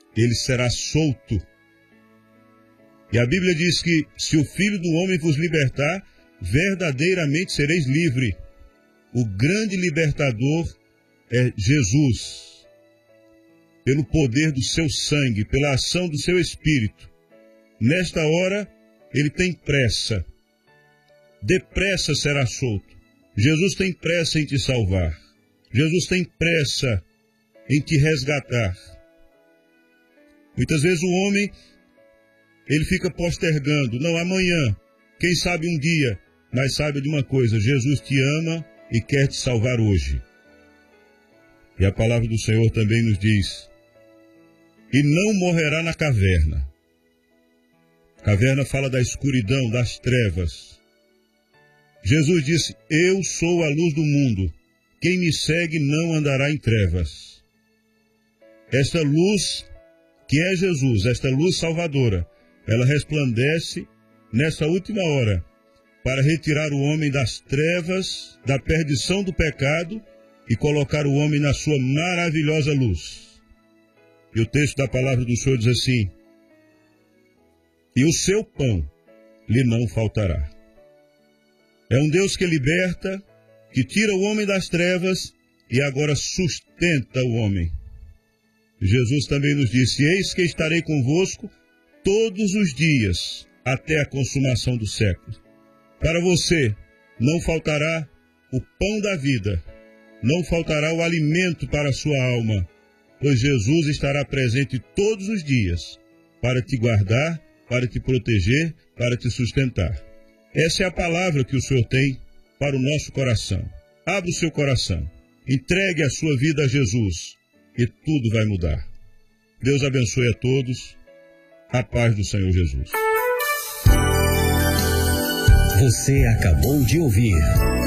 ele será solto. E a Bíblia diz que se o Filho do Homem vos libertar, verdadeiramente sereis livre. O grande libertador é Jesus. Pelo poder do seu sangue, pela ação do seu Espírito. Nesta hora, ele tem pressa. Depressa será solto. Jesus tem pressa em te salvar. Jesus tem pressa em te resgatar. Muitas vezes o homem, ele fica postergando. Não, amanhã, quem sabe um dia. Mas saiba de uma coisa, Jesus te ama e quer te salvar hoje. E a palavra do Senhor também nos diz, e não morrerá na caverna. Caverna fala da escuridão, das trevas. Jesus disse, eu sou a luz do mundo. Quem me segue não andará em trevas. Esta luz, que é Jesus, esta luz salvadora, ela resplandece nessa última hora para retirar o homem das trevas, da perdição do pecado e colocar o homem na sua maravilhosa luz. E o texto da palavra do Senhor diz assim, e o seu pão lhe não faltará. É um Deus que liberta, que tira o homem das trevas e agora sustenta o homem. Jesus também nos disse, eis que estarei convosco todos os dias, até a consumação do século. Para você, não faltará o pão da vida, não faltará o alimento para a sua alma, pois Jesus estará presente todos os dias para te guardar, para te proteger, para te sustentar. Essa é a palavra que o Senhor tem para o nosso coração. Abra o seu coração, entregue a sua vida a Jesus e tudo vai mudar. Deus abençoe a todos. A paz do Senhor Jesus. Você acabou de ouvir